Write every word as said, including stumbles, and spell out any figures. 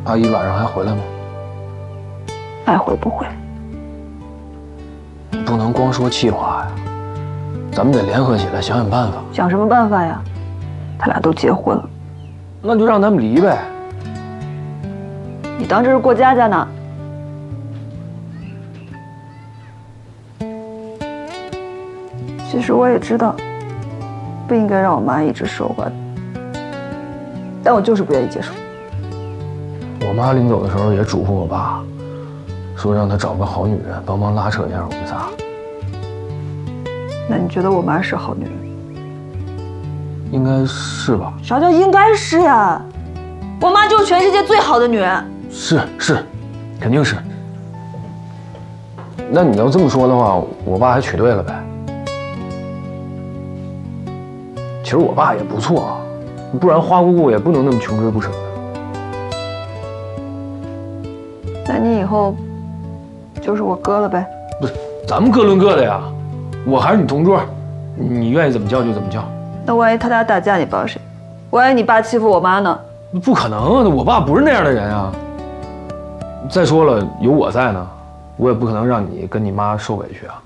阿姨晚上还回来吗？ 爱回不回？ 不能光说气话呀，咱们得联合起来想想办法。 想什么办法呀？他俩都结婚了， 那就让他们离呗。 你当这是过家家呢？其实我也知道，不应该让我妈一直守寡，但我就是不愿意接受。 我妈临走的时候也嘱咐我爸，说让他找个好女人帮忙拉扯一下我们仨。 那你觉得我妈是好女人？ 应该是吧？ 啥叫应该是呀？我妈就是全世界最好的女人。 是是，肯定是。那你要这么说的话，我爸还娶对了呗。其实我爸也不错啊，不然花姑姑也不能那么穷追不舍的。 那你以后就是我哥了呗？ 不是，咱们各论各的呀。我还是你同桌，你愿意怎么叫就怎么叫。 那万一他俩打架，你帮谁？万一你爸欺负我妈呢？ 不可能啊，我爸不是那样的人啊。再说了，有我在呢，我也不可能让你跟你妈受委屈啊。